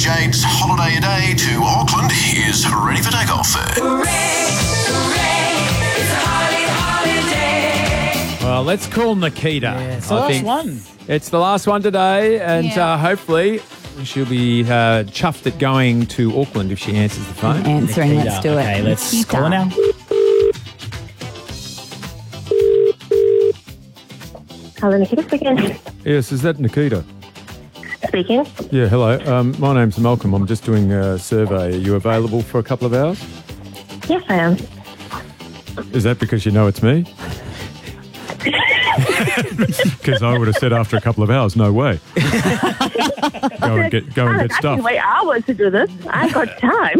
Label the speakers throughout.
Speaker 1: Jade's holiday a day to Auckland is ready for takeoff.
Speaker 2: Well, let's call Nikita.
Speaker 3: It's the last one.
Speaker 2: It's the last one today, and hopefully she'll be chuffed at going to Auckland if she answers the phone.
Speaker 4: Answering,
Speaker 3: Nikita.
Speaker 4: let's do it.
Speaker 3: Okay, let's
Speaker 4: Nikita.
Speaker 3: call her now.
Speaker 5: Hello, Nikita speaking.
Speaker 2: Yes, is that Nikita?
Speaker 5: Speaking.
Speaker 2: Yeah, hello. My name's Malcolm. I'm just doing a survey. Are you available for a couple of hours?
Speaker 5: Yes, I am.
Speaker 2: Is that because you know it's me? Because I would have said after a couple of hours, no way. Go and get
Speaker 5: I
Speaker 2: stuff.
Speaker 5: can wait hours to do this. I've got time.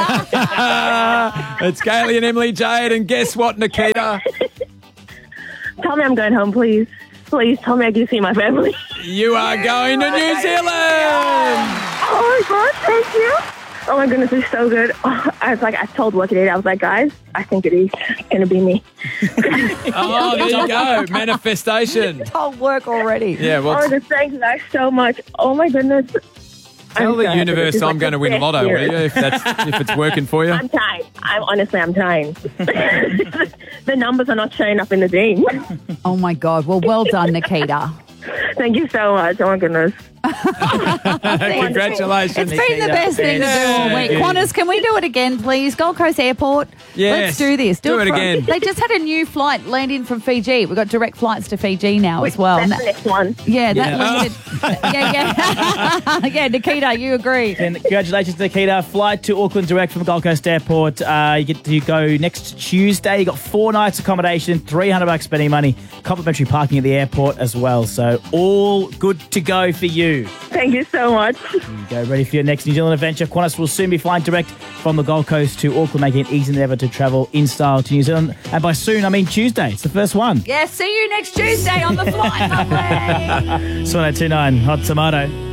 Speaker 2: It's Kaylee and Emily Jade, and guess what, Nikita?
Speaker 5: Tell me I'm going home, please. Please tell me I can see my family.
Speaker 2: You are going to New Zealand!
Speaker 5: Oh my God, thank you. Oh my goodness, it's so good. Oh, I told Workaday, I was like, guys, I think it is going to be me.
Speaker 2: Oh, there you go. Manifestation.
Speaker 4: Told work already.
Speaker 2: Yeah, well,
Speaker 5: Oh, thank you guys so much. Oh my goodness.
Speaker 2: tell the
Speaker 5: so happy.
Speaker 2: universe
Speaker 5: This is
Speaker 2: I'm
Speaker 5: like
Speaker 2: going to
Speaker 5: the
Speaker 2: win
Speaker 5: best
Speaker 2: lotto, will
Speaker 5: year.
Speaker 2: you, if it's working for you?
Speaker 5: I'm trying. I'm trying. The numbers are not showing up in the team.
Speaker 4: Oh, my God. Well done, Nikita.
Speaker 5: Thank you so much. Oh my goodness.
Speaker 2: Congratulations.
Speaker 4: It's been the best thing to do all week. Qantas, can we do it again, please? Gold Coast Airport.
Speaker 2: Yes.
Speaker 4: Let's do this.
Speaker 2: Do it again.
Speaker 4: They just had a new flight land in from Fiji. We've got direct flights to Fiji now as well.
Speaker 5: That's the next one.
Speaker 4: Yeah, that yeah. Yeah, Nikita, you agree.
Speaker 3: And congratulations, Nikita. Flight to Auckland direct from Gold Coast Airport. You get to go next Tuesday. You got 4 nights accommodation, $300 spending money, complimentary parking at the airport as well. So all good to go for you.
Speaker 5: Thank you so much.
Speaker 3: There you go, ready for your next New Zealand adventure. Qantas will soon be flying direct from the Gold Coast to Auckland, making it easy than ever to travel in style to New Zealand. And by soon, I mean Tuesday. It's the first one.
Speaker 4: Yeah, see you next Tuesday on the flight. Lovely.
Speaker 3: It's 1029 Hot Tomato.